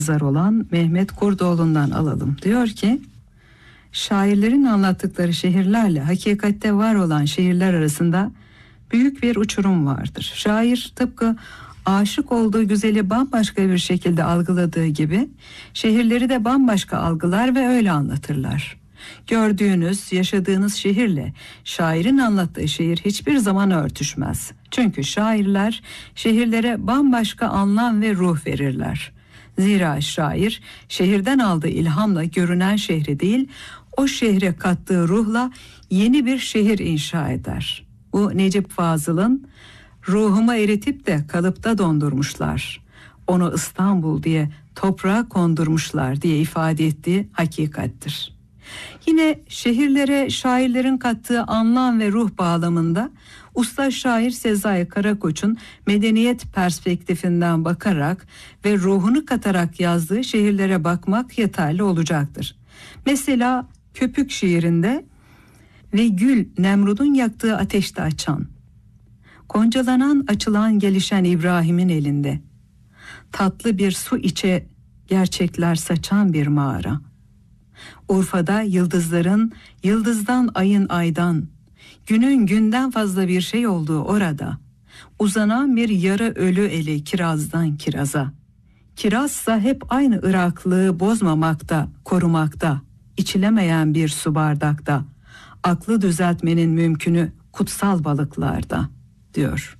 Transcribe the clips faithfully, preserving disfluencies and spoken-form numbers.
yazar olan Mehmet Kurdoğlu'ndan alalım. Diyor ki, şairlerin anlattıkları şehirlerle hakikatte var olan şehirler arasında büyük bir uçurum vardır. Şair tıpkı aşık olduğu güzeli bambaşka bir şekilde algıladığı gibi şehirleri de bambaşka algılar ve öyle anlatırlar. Gördüğünüz, yaşadığınız şehirle şairin anlattığı şehir hiçbir zaman örtüşmez. Çünkü şairler şehirlere bambaşka anlam ve ruh verirler. Zira şair şehirden aldığı ilhamla görünen şehri değil, o şehre kattığı ruhla yeni bir şehir inşa eder. Bu Necip Fazıl'ın "Ruhuma eritip de kalıpta dondurmuşlar, onu İstanbul diye toprağa kondurmuşlar" diye ifade ettiği hakikattir. Yine şehirlere şairlerin kattığı anlam ve ruh bağlamında usta şair Sezai Karakoç'un medeniyet perspektifinden bakarak ve ruhunu katarak yazdığı şehirlere bakmak yeterli olacaktır. Mesela Köpük şiirinde "Ve gül Nemrud'un yaktığı ateşte açan, goncalanan açılan gelişen İbrahim'in elinde, tatlı bir su içe gerçekler saçan bir mağara. Urfa'da yıldızların, yıldızdan ayın aydan, günün günden fazla bir şey olduğu orada, uzanan bir yarı ölü eli kirazdan kiraza. Kirazsa hep aynı ıraklığı bozmamakta, korumakta, içilemeyen bir su bardakta, aklı düzeltmenin mümkünü kutsal balıklarda" diyor.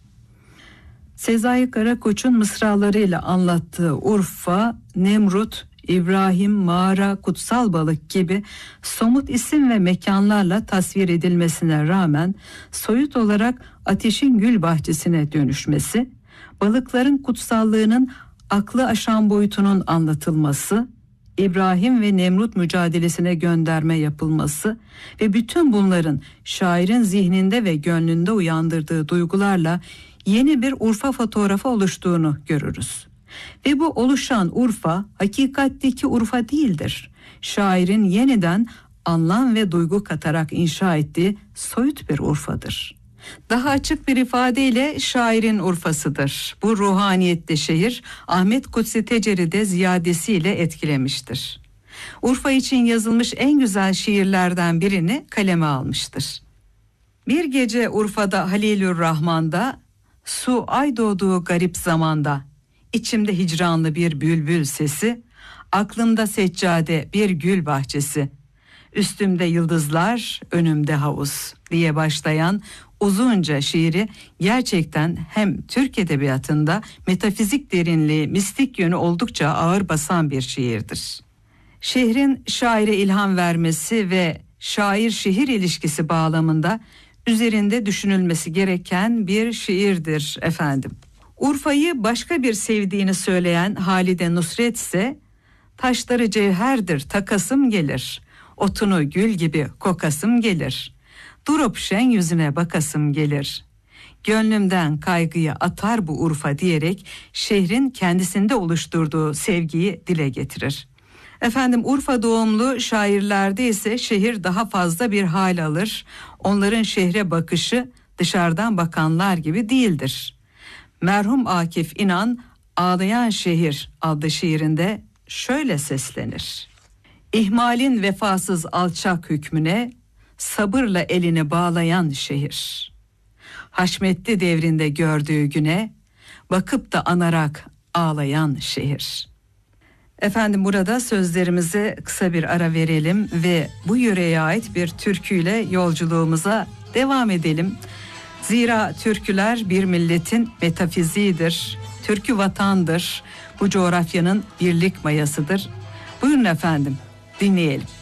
Sezai Karakoç'un mısralarıyla anlattığı Urfa, Nemrut, İbrahim, mağara, kutsal balık gibi somut isim ve mekanlarla tasvir edilmesine rağmen soyut olarak ateşin gül bahçesine dönüşmesi, balıkların kutsallığının aklı aşan boyutunun anlatılması, İbrahim ve Nemrut mücadelesine gönderme yapılması ve bütün bunların şairin zihninde ve gönlünde uyandırdığı duygularla yeni bir Urfa fotoğrafı oluştuğunu görürüz. Ve bu oluşan Urfa hakikatteki Urfa değildir. Şairin yeniden anlam ve duygu katarak inşa ettiği soyut bir Urfa'dır. Daha açık bir ifadeyle şairin Urfa'sıdır. Bu ruhaniyette şehir Ahmet Kutsi Teceri de ziyadesiyle etkilemiştir. Urfa için yazılmış en güzel şiirlerden birini kaleme almıştır. Bir gece Urfa'da Halilürrahman'da, su ay doğduğu garip zamanda, İçimde hicranlı bir bülbül sesi, aklımda seccade bir gül bahçesi, üstümde yıldızlar, önümde havuz diye başlayan uzunca şiiri gerçekten hem Türk edebiyatında metafizik derinliği, mistik yönü oldukça ağır basan bir şiirdir. Şehrin şaire ilham vermesi ve şair-şehir ilişkisi bağlamında üzerinde düşünülmesi gereken bir şiirdir efendim. Urfa'yı başka bir sevdiğini söyleyen Halide Nusret ise "Taşları cevherdir takasım gelir, otunu gül gibi kokasım gelir, durup şen yüzüne bakasım gelir, gönlümden kaygıyı atar bu Urfa" diyerek şehrin kendisinde oluşturduğu sevgiyi dile getirir. Efendim Urfa doğumlu şairlerde ise şehir daha fazla bir hal alır. Onların şehre bakışı dışarıdan bakanlar gibi değildir. Merhum Akif İnan "Ağlayan Şehir" adlı şiirinde şöyle seslenir: "İhmalin vefasız alçak hükmüne sabırla elini bağlayan şehir. Haşmetli devrinde gördüğü güne bakıp da anarak ağlayan şehir." Efendim burada sözlerimize kısa bir ara verelim ve bu yöreye ait bir türküyle yolculuğumuza devam edelim. Zira türküler bir milletin metafiziğidir, türkü vatandır, bu coğrafyanın birlik mayasıdır. Buyurun efendim, dinleyelim.